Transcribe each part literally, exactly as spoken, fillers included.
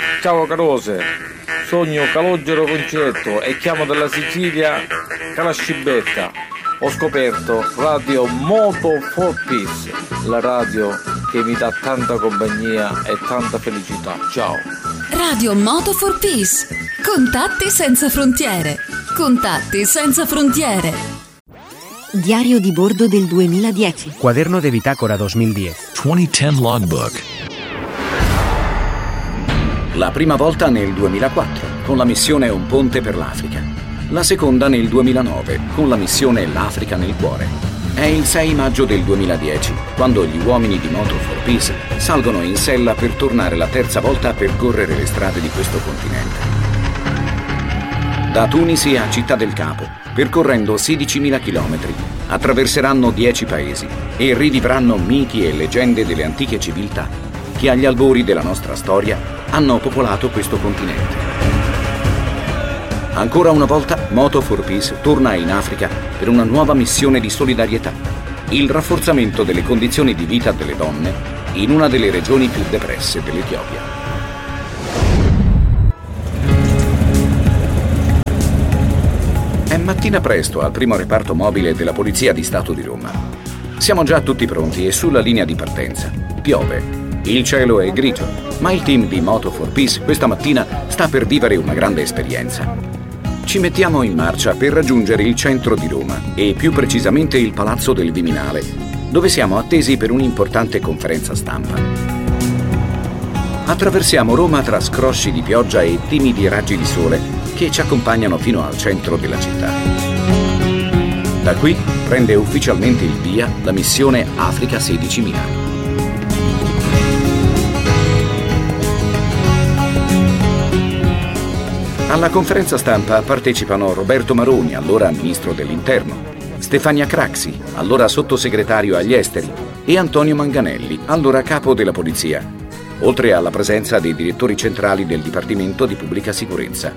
Ciao carose, sogno Calogero Concetto e chiamo dalla Sicilia Calascibetta. Ho scoperto Radio Moto for Peace, la radio che mi dà tanta compagnia e tanta felicità. Ciao. Radio Moto for Peace. Contatti senza frontiere. Contatti senza frontiere. Diario di bordo del duemiladieci. Cuaderno de bitácora duemiladieci. duemiladieci Logbook. La prima volta nel duemilaquattro, con la missione Un ponte per l'Africa. La seconda nel duemilanove, con la missione L'Africa nel cuore. È il sei maggio del duemiladieci, quando gli uomini di Moto for Peace salgono in sella per tornare la terza volta a percorrere le strade di questo continente. Da Tunisi a Città del Capo, percorrendo sedicimila chilometri, attraverseranno dieci paesi e rivivranno miti e leggende delle antiche civiltà che agli albori della nostra storia hanno popolato questo continente. Ancora una volta, Moto for Peace torna in Africa per una nuova missione di solidarietà, il rafforzamento delle condizioni di vita delle donne in una delle regioni più depresse dell'Etiopia. È mattina presto al primo reparto mobile della Polizia di Stato di Roma. Siamo già tutti pronti e sulla linea di partenza. Piove. Il cielo è grigio, ma il team di Moto for Peace questa mattina sta per vivere una grande esperienza. Ci mettiamo in marcia per raggiungere il centro di Roma e più precisamente il Palazzo del Viminale, dove siamo attesi per un'importante conferenza stampa. Attraversiamo Roma tra scrosci di pioggia e timidi raggi di sole che ci accompagnano fino al centro della città. Da qui prende ufficialmente il via la missione Africa sedicimila. Alla conferenza stampa partecipano Roberto Maroni, allora ministro dell'Interno, Stefania Craxi, allora sottosegretario agli esteri, e Antonio Manganelli, allora capo della polizia, oltre alla presenza dei direttori centrali del Dipartimento di Pubblica Sicurezza.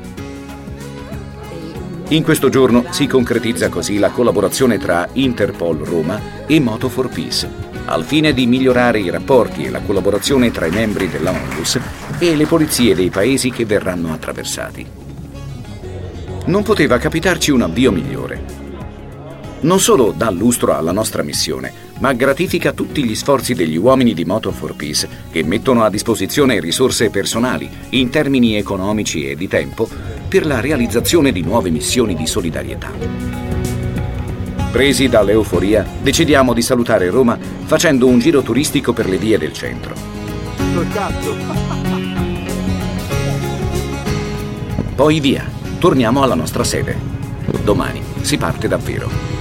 In questo giorno si concretizza così la collaborazione tra Interpol Roma e Moto for Peace, al fine di migliorare i rapporti e la collaborazione tra i membri della ONLUS e le polizie dei paesi che verranno attraversati. Non poteva capitarci un avvio migliore. Non solo dà lustro alla nostra missione, ma gratifica tutti gli sforzi degli uomini di Moto for Peace che mettono a disposizione risorse personali, in termini economici e di tempo, per la realizzazione di nuove missioni di solidarietà. Presi dall'euforia, decidiamo di salutare Roma facendo un giro turistico per le vie del centro. Poi via, torniamo alla nostra sede. Domani si parte davvero.